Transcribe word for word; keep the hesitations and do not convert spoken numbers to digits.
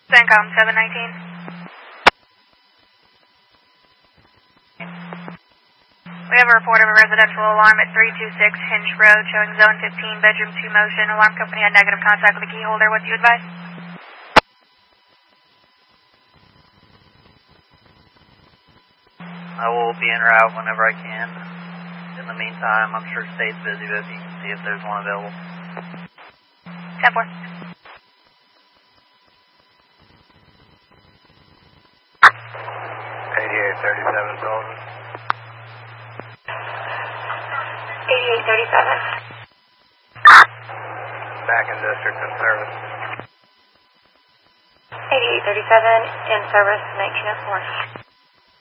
CENTCOM seven nineteen. We have a report of a residential alarm at three two six Hinge Road showing zone fifteen, bedroom two motion. Alarm company had negative contact with the key holder. What do you advise? I will be en route whenever I can. In the meantime, I'm sure State's busy, but if you can see if there's one available. ten four. eighty-eight thirty-seven, Sullivan. eighty-eight thirty-seven. Back in district in service. eighty-eight thirty-seven in service, nineteen oh four.